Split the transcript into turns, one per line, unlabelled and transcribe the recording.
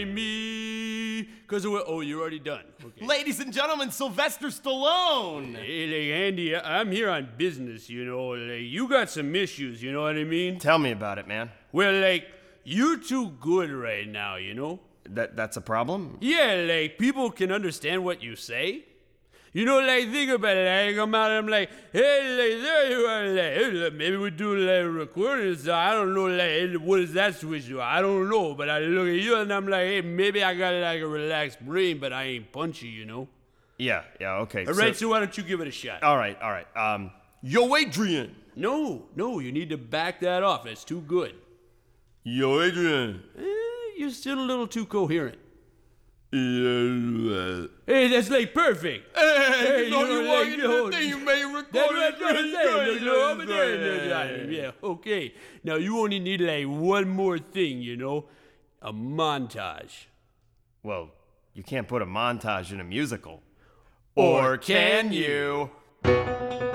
Me, cause you're already done. Okay.
Ladies and gentlemen, Sylvester Stallone.
Hey, like, Andy, I'm here on business, you know. Like, you got some issues, you know what I mean?
Tell me about it, man.
Well, like, you're too good right now, you know?
That's a problem?
Yeah, like, people can understand what you say. You know, like, think about it. Like, I'm out, I'm like, hey, like, there you are, like, hey, maybe we do, like, recordings. I don't know, like, hey, what is that switch do? I don't know, but I look at you and I'm like, hey, maybe I got, like, a relaxed brain, but I ain't punchy, you know?
Yeah, okay.
All right, so why don't you give it a shot?
All right. Yo, Adrian.
No, you need to back that off. It's too good.
Yo, Adrian.
You're still a little too coherent.
Yeah.
Hey, that's like perfect.
Hey, you walking in the thing, you may record it.
Yeah, okay. Now you only need like one more thing, you know? A montage.
Well, you can't put a montage in a musical. Or can you?